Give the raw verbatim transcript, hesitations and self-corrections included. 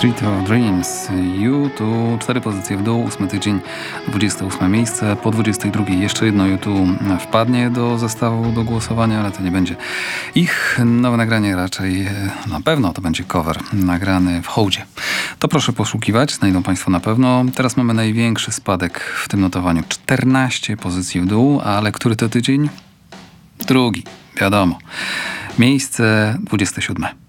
Street of Dreams. U two, cztery pozycje w dół, ósmy tydzień, dwudzieste ósme miejsce. Po dwudziestej drugiej jeszcze jedno U two wpadnie do zestawu do głosowania, ale to nie będzie ich nowe nagranie, raczej na pewno to będzie cover nagrany w hołdzie. To proszę poszukiwać, znajdą Państwo na pewno. Teraz mamy największy spadek w tym notowaniu. czternaście pozycji w dół, ale który to tydzień? Drugi, wiadomo. Miejsce dwudzieste siódme.